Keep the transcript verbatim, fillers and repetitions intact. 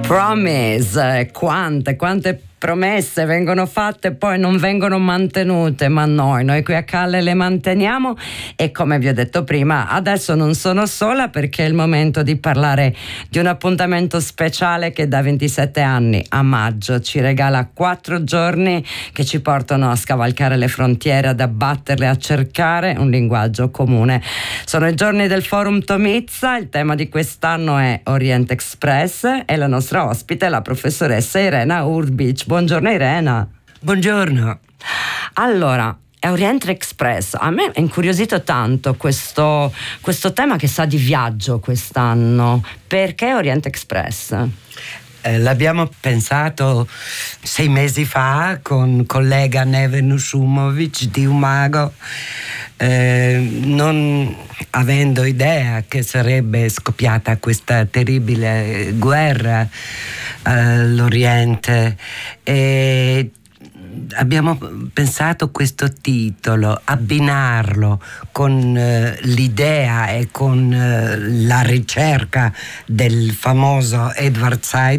Promise, quante, quante promesse vengono fatte e poi non vengono mantenute, ma noi, noi qui a Calle le manteniamo. E come vi ho detto prima, adesso non sono sola perché è il momento di parlare di un appuntamento speciale che da ventisette anni a maggio ci regala quattro giorni che ci portano a scavalcare le frontiere, ad abbatterle, a cercare un linguaggio comune. Sono i giorni del Forum Tomizza, il tema di quest'anno è Orient Express e la nostra ospite è la professoressa Irena Urbich. Buongiorno Irena. Buongiorno. Allora, Orient Express, a me è incuriosito tanto questo, questo tema che sa di viaggio quest'anno. Perché Orient Express? Eh, l'abbiamo pensato sei mesi fa con collega Neven Usumovic di Umago, eh, non avendo idea che sarebbe scoppiata questa terribile guerra all'Oriente, e abbiamo pensato questo titolo, abbinarlo con eh, l'idea e con eh, la ricerca del famoso Edward Said